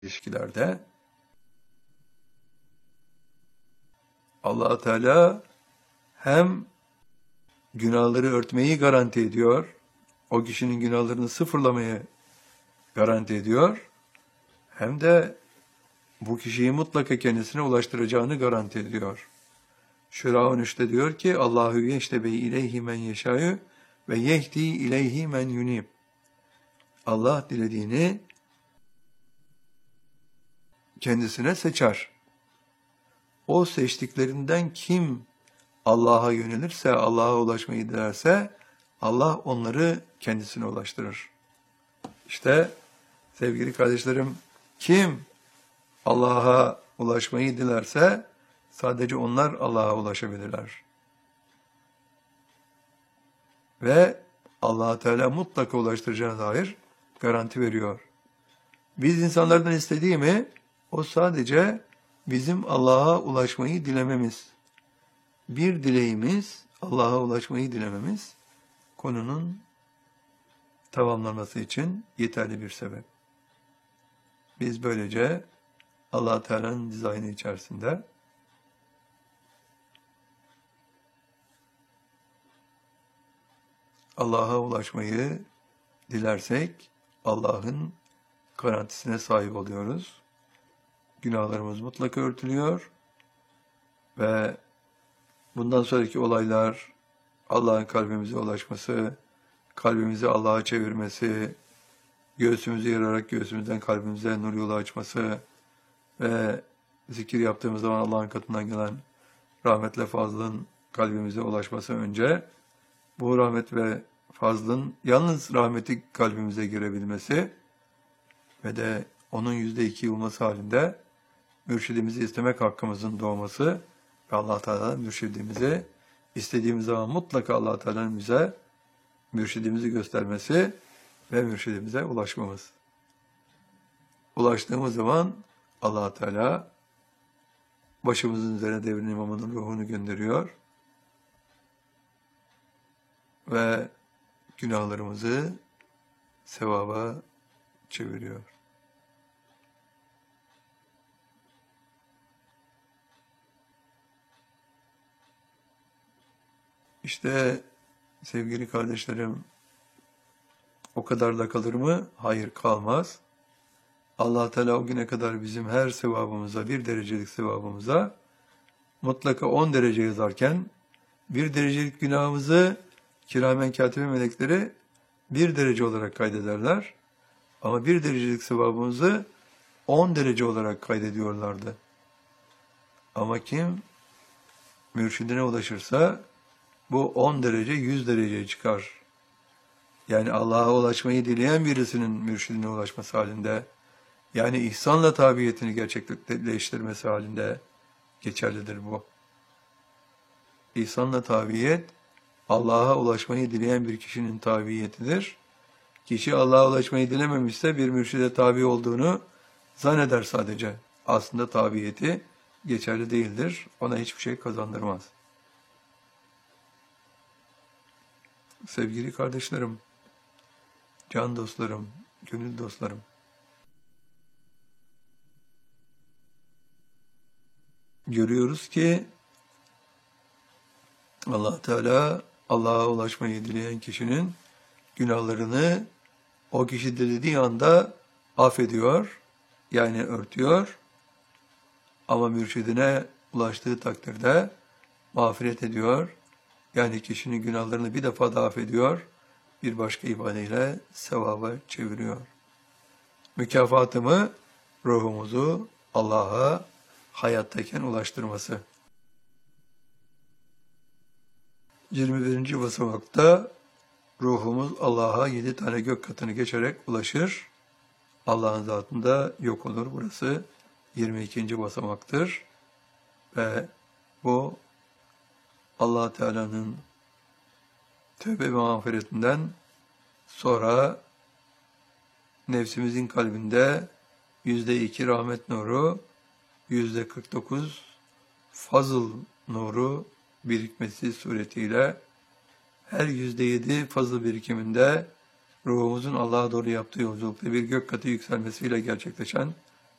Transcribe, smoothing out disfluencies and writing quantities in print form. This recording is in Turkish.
ilişkilerde Allah Teala hem günahları örtmeyi garanti ediyor, o kişinin günahlarını sıfırlamayı garanti ediyor, hem de bu kişiyi mutlaka kendisine ulaştıracağını garanti ediyor. Şura 13'te diyor ki Allahu yeştebi ileyhi men yeşâ'yu ve yehdi ileyhi men yunib. Allah dilediğini kendisine seçer. O seçtiklerinden kim Allah'a yönelirse, Allah'a ulaşmayı dilerse Allah onları kendisine ulaştırır. İşte sevgili kardeşlerim, kim Allah'a ulaşmayı dilerse sadece onlar Allah'a ulaşabilirler. Ve Allah Teala mutlaka ulaştıracağına dair garanti veriyor. Biz insanlardan istediği mi? O sadece bizim Allah'a ulaşmayı dilememiz. Bir dileğimiz, Allah'a ulaşmayı dilememiz, konunun tamamlanması için yeterli bir sebep. Biz böylece Allah Teala'nın dizaynı içerisinde Allah'a ulaşmayı dilersek Allah'ın garantisine sahip oluyoruz. Günahlarımız mutlaka örtülüyor ve bundan sonraki olaylar Allah'ın kalbimize ulaşması, kalbimizi Allah'a çevirmesi, göğsümüzü yararak göğsümüzden kalbimize nur yolu açması ve zikir yaptığımız zaman Allah'ın katından gelen rahmetle fazlın kalbimize ulaşması önce, bu rahmet ve fazlın yalnız rahmeti kalbimize girebilmesi ve de onun %2 olması halinde mürşidimizi istemek hakkımızın doğması ve Allah Teala mürşidimizi istediğimiz zaman mutlaka Allah Teala'nın bize mürşidimizi göstermesi ve mürşidimize ulaşmamız. Ulaştığımız zaman Allah Teala başımızın üzerine devrin imamının ruhunu gönderiyor ve günahlarımızı sevaba çeviriyor. İşte sevgili kardeşlerim, o kadar da kalır mı? Hayır, kalmaz. Allah Teala o güne kadar bizim her sevabımıza, bir derecelik sevabımıza mutlaka 10 derece yazarken, bir derecelik günahımızı kiramen katibe melekleri 1 derece olarak kaydederler. Ama 1 derecelik sevabımızı 10 derece olarak kaydediyorlardı. Ama kim mürşidine ulaşırsa bu 10 derece 100 dereceye çıkar. Yani Allah'a ulaşmayı dileyen birisinin mürşidine ulaşması halinde, yani ihsanla tabiyetini gerçekleştirmesi halinde geçerlidir bu. İhsanla tabiyet, Allah'a ulaşmayı dileyen bir kişinin tabiyetidir. Kişi Allah'a ulaşmayı dilememişse bir mürşide tabi olduğunu zanneder sadece. Aslında tabiyeti geçerli değildir. Ona hiçbir şey kazandırmaz. Sevgili kardeşlerim, can dostlarım, gönül dostlarım, görüyoruz ki Allah Teala Allah'a ulaşmayı dileyen kişinin günahlarını o kişi dilediği anda affediyor, yani örtüyor. Ama mürşidine ulaştığı takdirde mağfiret ediyor. Yani kişinin günahlarını bir defa da affediyor, bir başka ifadeyle sevaba çeviriyor. Mükafatımı ruhumuzu Allah'a hayattayken ulaştırması. 21. basamakta ruhumuz Allah'a 7 tane gök katını geçerek ulaşır. Allah'ın zatında yok olur. Burası 22. basamaktır. Ve bu Allah Teala'nın tövbe ve mağfiretinden sonra nefsimizin kalbinde %2 rahmet nuru, %49 fazıl nuru birikmesi suretiyle her %7 fazıl birikiminde ruhumuzun Allah'a doğru yaptığı yolculukta bir gök katı yükselmesiyle gerçekleşen